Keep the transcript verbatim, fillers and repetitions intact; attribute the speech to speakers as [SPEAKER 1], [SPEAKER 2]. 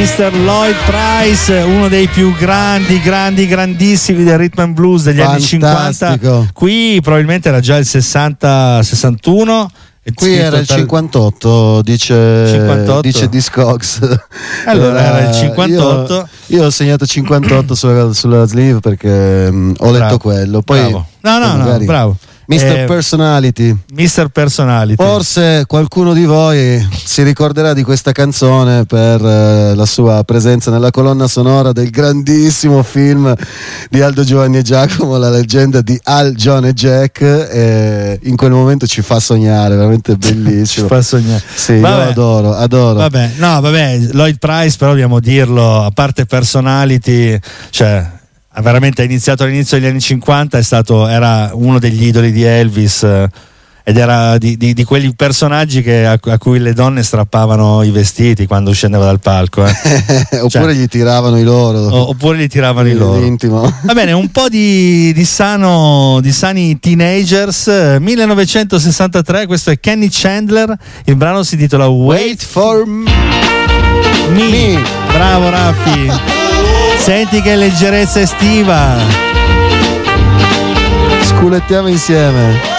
[SPEAKER 1] mister Lloyd Price, uno dei più grandi, grandi, grandissimi del rhythm and blues degli
[SPEAKER 2] Fantastico.
[SPEAKER 1] anni cinquanta. Qui probabilmente era già il sessanta sessantuno.
[SPEAKER 2] Qui era il cinquantotto, dice,
[SPEAKER 1] cinquantotto.
[SPEAKER 2] dice Discogs.
[SPEAKER 1] Allora era il cinquantotto.
[SPEAKER 2] Io, io ho segnato cinquantotto sulla, sulla sleeve perché mh, ho letto
[SPEAKER 1] Bravo.
[SPEAKER 2] quello. Poi,
[SPEAKER 1] Bravo. No, no,
[SPEAKER 2] poi
[SPEAKER 1] no, bravo.
[SPEAKER 2] mister
[SPEAKER 1] Eh,
[SPEAKER 2] Personality.
[SPEAKER 1] mister Personality.
[SPEAKER 2] Forse qualcuno di voi si ricorderà di questa canzone per eh, la sua presenza nella colonna sonora del grandissimo film di Aldo, Giovanni e Giacomo, La leggenda di Al, John e Jack. E in quel momento ci fa sognare, veramente bellissimo.
[SPEAKER 1] Ci fa sognare.
[SPEAKER 2] Sì,
[SPEAKER 1] Vabbè.
[SPEAKER 2] io adoro, adoro.
[SPEAKER 1] Vabbè, no, vabbè, Lloyd Price, però dobbiamo dirlo, a parte Personality, cioè ha veramente iniziato all'inizio degli anni cinquanta, è stato, era uno degli idoli di Elvis, eh, ed era di, di, di quegli personaggi che, a, a cui le donne strappavano i vestiti quando scendeva dal palco, eh.
[SPEAKER 2] Oppure
[SPEAKER 1] Cioè,
[SPEAKER 2] gli tiravano i loro.
[SPEAKER 1] o, oppure gli tiravano i loro.
[SPEAKER 2] L'intimo.
[SPEAKER 1] Va bene, un po' di, di sano, di sani teenagers. millenovecentosessantatré, questo è Kenny Chandler, il brano si intitola
[SPEAKER 2] Wait for me.
[SPEAKER 1] Me. Bravo Raffi. Senti che leggerezza estiva.
[SPEAKER 2] Sculettiamo insieme.